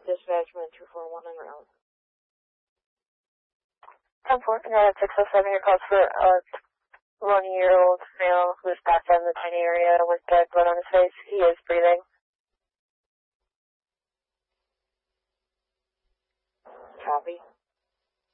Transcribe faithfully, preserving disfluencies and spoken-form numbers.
Dispatchment two four one en route. ten four, United six oh seven, your calls for a one-year-old male who is passed out in the tiny area with dead blood on his face. He is breathing. Copy.